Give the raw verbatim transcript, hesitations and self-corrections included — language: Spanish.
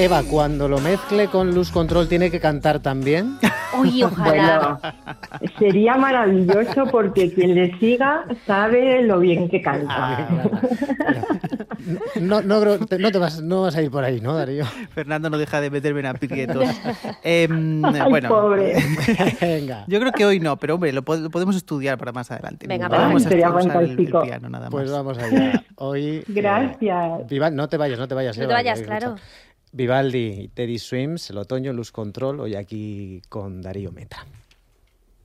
Eva, cuando lo mezcle con Luz Control, ¿tiene que cantar también? Uy, ojalá. Bueno, sería maravilloso porque quien le siga sabe lo bien que canta. Ah, bueno. No, no, no, te, no, te vas, no vas a ir por ahí, ¿no, Darío? Fernando no deja de meterme en aprietos. Eh, Ay, bueno, pobre. Venga. Yo creo que hoy no, pero hombre, lo, po- lo podemos estudiar para más adelante. Venga, Vamos venga. a Sería usar el, el fantástico. piano nada más. Pues vamos allá. Hoy. Gracias. eh, Viva- no te vayas, no te vayas. No te Eva, vayas, que hay claro. mucha- Vivaldi y Teddy Swims, el otoño, Luz Control, hoy aquí con Darío Meta.